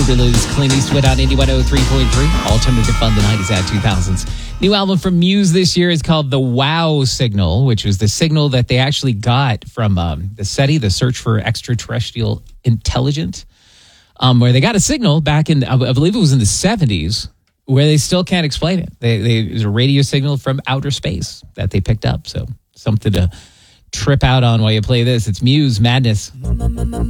Mobiliz's Clint Eastwood on 8103.3. Alternative fun, the 90s and 2000s. New album from Muse this year is called The Wow Signal, which was the signal that they actually got from the SETI, the Search for Extraterrestrial Intelligence, where they got a signal back in, I believe it was in the 70s, where they still can't explain it. There's a radio signal from outer space that they picked up. So something to trip out on while you play this. It's Muse Madness.